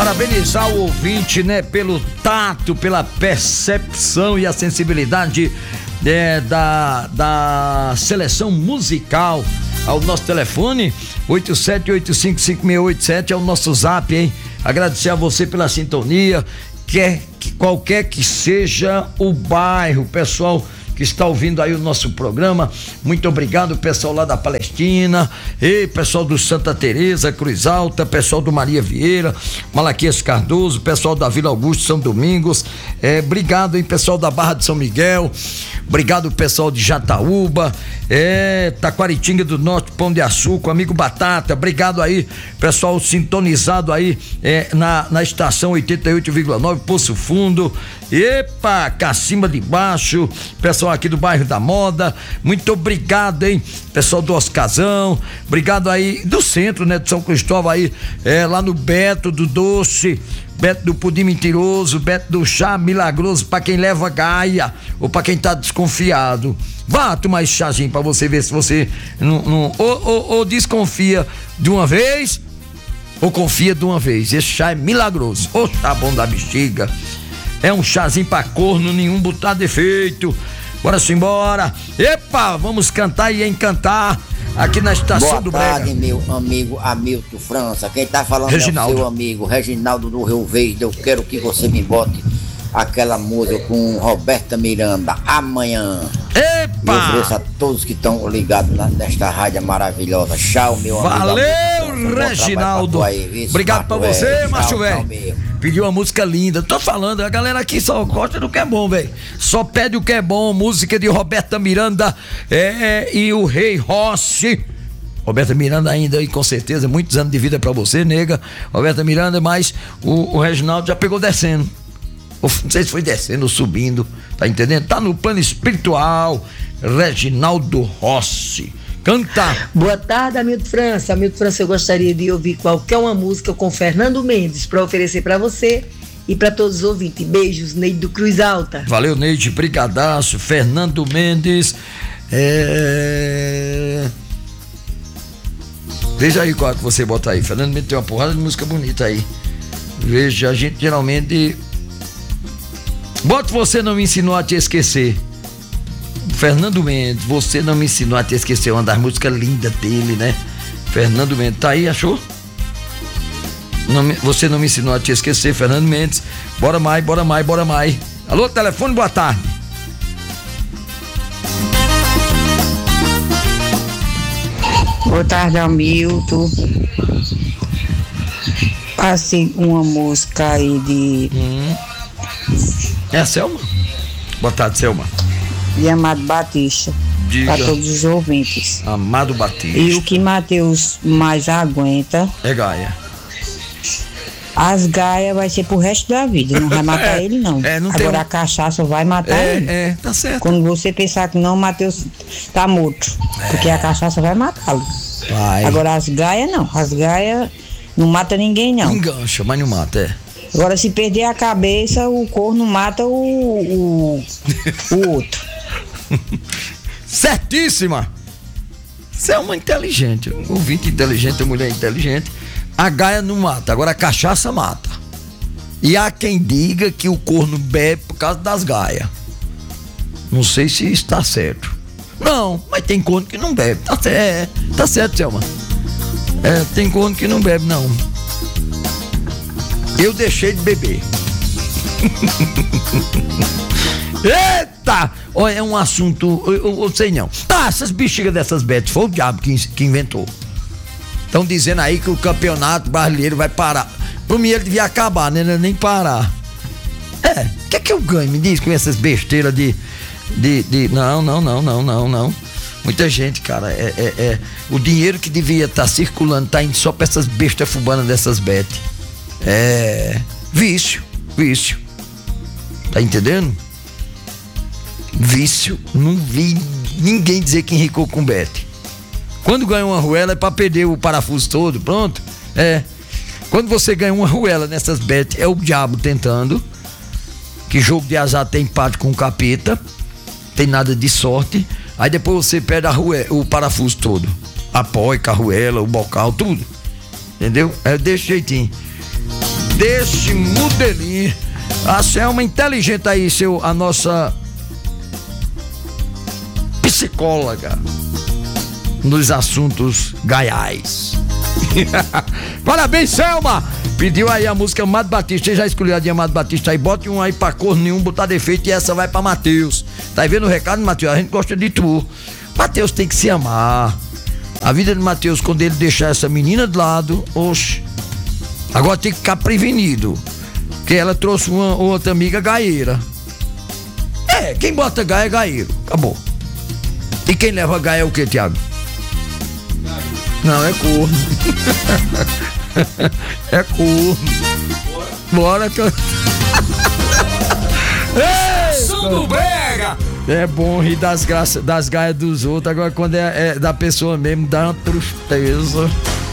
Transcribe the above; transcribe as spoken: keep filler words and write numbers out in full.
Parabenizar o ouvinte, né, pelo tato, pela percepção e a sensibilidade é, da, da seleção musical. Ao nosso telefone, oito sete oito cinco cinco seis oito sete é o nosso zap, hein? Agradecer a você pela sintonia, quer que qualquer que seja o bairro, pessoal que está ouvindo aí o nosso programa, muito obrigado, pessoal lá da Palestina, e pessoal do Santa Teresa, Cruz Alta, pessoal do Maria Vieira, Malaquias Cardoso, pessoal da Vila Augusto, São Domingos, é, obrigado, hein, pessoal da Barra de São Miguel, obrigado, pessoal de Jataúba, é, Taquaritinga do Norte, Pão de Açúcar, amigo Batata, obrigado aí, pessoal sintonizado aí é, na, na estação oitenta e oito vírgula nove, Poço Fundo, epa, Cacimba de Baixo, pessoal aqui do bairro da Moda, muito obrigado, hein, pessoal do Oscazão, obrigado aí do centro, né, de São Cristóvão aí, é, lá no Beto do Doce, Beto do Pudim Mentiroso, Beto do Chá Milagroso, pra quem leva gaia, ou pra quem tá desconfiado. Vá tomar esse chazinho pra você ver se você não, não ou, ou, ou desconfia de uma vez, ou confia de uma vez. Esse chá é milagroso, ô chá bom da bexiga. É um chazinho pra corno, nenhum botar defeito. Bora simbora. Epa, vamos cantar e encantar aqui na estação do Brega. Boa tarde, meu amigo Hamilton França. Quem tá falando Reginaldo. É o seu amigo Reginaldo do Rio Verde. Eu quero que você me bote aquela música com Roberta Miranda, Amanhã. Epa! Eu ofereço a todos que estão ligados na, nesta rádio maravilhosa. Tchau, meu Valeu, amigo. Valeu, Reginaldo. Aí, obrigado pra você, é, macho velho. Pediu uma música linda. Tô falando, a galera aqui só gosta do que é bom, velho. Só pede o que é bom. Música de Roberta Miranda é, e o Rei Rossi. Roberta Miranda ainda, e com certeza, muitos anos de vida pra você, nega. Roberta Miranda, mas o, o Reginaldo já pegou descendo. Não sei se foi descendo ou subindo, tá entendendo? Tá no plano espiritual. Reginaldo Rossi. Canta. Boa tarde, Hamilton França. Hamilton França, eu gostaria de ouvir qualquer uma música com Fernando Mendes para oferecer para você e para todos os ouvintes. Beijos, Neide do Cruz Alta. Valeu, Neide, brigadaço. Fernando Mendes. É... Veja aí qual que você bota aí. Fernando Mendes tem uma porrada de música bonita aí. Veja, a gente geralmente... Bota Você Não Me Ensinou a Te Esquecer. Fernando Mendes, Você Não Me Ensinou a Te Esquecer, uma das músicas lindas dele, né? Fernando Mendes, tá aí, achou? Não me, você Não Me Ensinou a Te Esquecer, Fernando Mendes. Bora mais, bora mais, bora mais. Alô, telefone, boa tarde. Boa tarde, Hamilton. Passe uma música aí de... Hum. É a Selma? Boa tarde, Selma. De Amado Batista. Para todos os ouvintes. Amado Batista. E o que Mateus mais aguenta é gaia. As gaias vai ser pro resto da vida, não vai matar é, ele não. É, não Agora tem... a cachaça vai matar é, ele. É, tá certo. Quando você pensar que não, Mateus tá morto. É. Porque a cachaça vai matá-lo. Vai. Agora as gaias não. As gaias não mata ninguém não. Engancha, mas não mata, é. Agora se perder a cabeça, o corno mata o, o, o outro. Certíssima. Você é uma inteligente, um ouvinte inteligente, uma mulher inteligente. A gaia não mata, agora a cachaça mata. E há quem diga que o corno bebe por causa das gaias. Não sei se está certo. Não, mas tem corno que não bebe. Tá certo, é, tá certo, Selma. É, tem corno que não bebe, não. Eu deixei de beber. Eita! Olha, é um assunto, eu, eu, eu sei não. Ah, essas bexigas dessas betas, foi o diabo que, que inventou. Estão dizendo aí que o campeonato brasileiro vai parar. Pro mim ele devia acabar, né? Nem parar. É, o que é que eu ganho? Me diz com essas besteiras de, de, de... Não, não, não, não, não, não. Muita gente, cara, é, é, é... o dinheiro que devia estar tá circulando tá indo só pra essas bestas fubanas dessas betas. É... Vício, vício. Tá entendendo? Vício. Não vi ninguém dizer que enricou com bete. Quando ganha uma ruela é pra perder o parafuso todo, pronto. É. Quando você ganha uma ruela nessas betes, é o diabo tentando. Que jogo de azar tem empate com o capeta. Tem nada de sorte. Aí depois você perde a ruela, o parafuso todo. A poica, a ruela, o bocal, tudo. Entendeu? É desse jeitinho. desse modelinho. A Selma inteligente aí, seu, a nossa psicóloga nos assuntos gaiais. Parabéns, Selma! Pediu aí a música Amado Batista. Você já escolheu a de Amado Batista aí? Bote um aí pra cor nenhum, botar defeito, e essa vai pra Matheus. Tá vendo o recado, Matheus? A gente gosta de tu. Matheus tem que se amar. A vida de Matheus, quando ele deixar essa menina de lado, oxe, agora tem que ficar prevenido, porque ela trouxe uma outra amiga gaieira. É, quem bota gaia é gaieiro, acabou. E quem leva gaia é o que, Thiago? Não, é corno. É corno. Bora que eu... Som do Brega! É bom rir das graças, das gaias dos outros. Agora quando é, é da pessoa mesmo, dá uma tristeza.